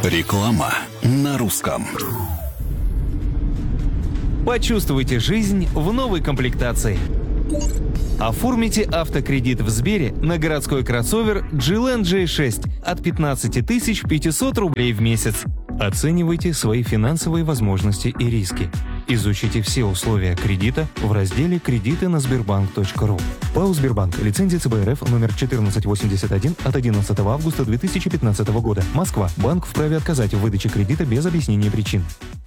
Реклама на русском. Почувствуйте жизнь в новой комплектации. Оформите автокредит в Сбере на городской кроссовер GLN J6 от 15 500 рублей в месяц. Оценивайте свои финансовые возможности и риски. Изучите все условия кредита в разделе «Кредиты на Сбербанк.ру». ПАО «Сбербанк». Лицензия ЦБ РФ номер 1481 от 11 августа 2015 года. Москва. Банк вправе отказать в выдаче кредита без объяснения причин.